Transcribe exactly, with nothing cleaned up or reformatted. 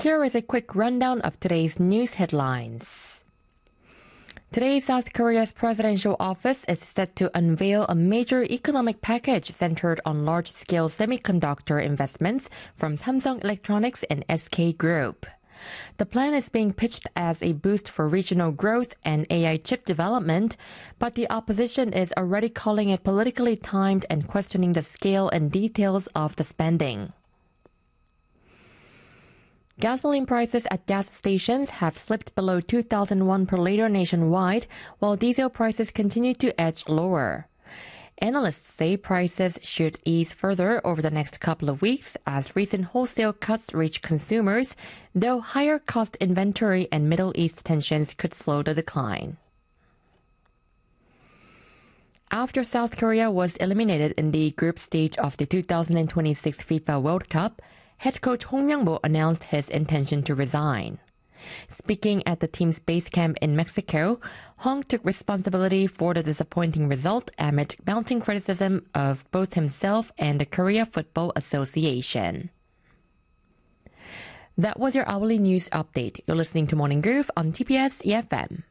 Here is a quick rundown of today's news headlines. Today, South Korea's presidential office is set to unveil a major economic package centered on large-scale semiconductor investments from Samsung Electronics and S K Group. The plan is being pitched as a boost for regional growth and A I chip development, but the opposition is already calling it politically timed and questioning the scale and details of the spending. Gasoline prices at gas stations have slipped below two thousand won per liter nationwide, while diesel prices continue to edge lower. Analysts say prices should ease further over the next couple of weeks as recent wholesale cuts reach consumers, though higher cost inventory and Middle East tensions could slow the decline. After South Korea was eliminated in the group stage of the two thousand twenty-six FIFA World Cup, head coach Hong Myung-mo announced his intention to resign. Speaking at the team's base camp in Mexico, Hong took responsibility for the disappointing result amid mounting criticism of both himself and the Korea Football Association. That was your hourly news update. You're listening to Morning Groove on T B S E F M.